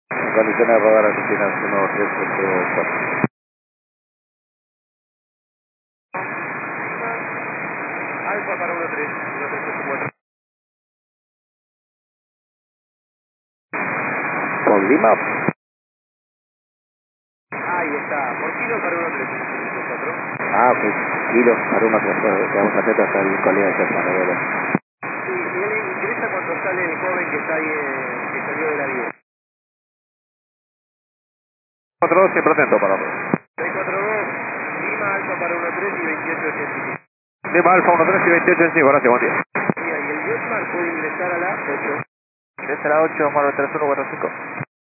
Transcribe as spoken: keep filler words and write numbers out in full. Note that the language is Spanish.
Condiciones de radar Argentina uno tres ocho cuatro. Alfa para uno tres, uno tres ocho cuatro. Con Lima. Ahí está, por kilo para uno tres ocho cuatro. Ah, ok. Kilo, para uno tres cuatro. Quedamos atentos hasta el colega de Germán, a ver. Sí, y él ingresa cuando sale el joven que está ahí, eh, que salió de la diez. cuatro dos, siempre atento para todos. seis cuatro dos, Lima, Alfa para uno tres y veintiocho ochenta y cinco. Lima Alfa uno tres y veintiocho en cinco, gracias, buen día. Mira, y el Jetmar puede ingresar a la ocho. Ingresa a la ocho, Marvel tres uno cuatro cinco.